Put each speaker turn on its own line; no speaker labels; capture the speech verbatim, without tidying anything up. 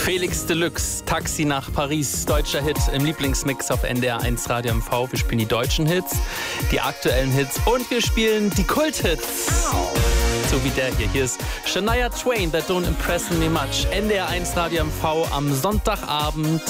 Felix Deluxe, Taxi nach Paris, deutscher Hit im Lieblingsmix auf N D R eins Radio M V. Wir spielen die deutschen Hits, die aktuellen Hits und wir spielen die Kulthits. So wie der hier. Hier ist Shania Twain, That Don't Impress Me Much. N D R eins Radio M V am Sonntagabend.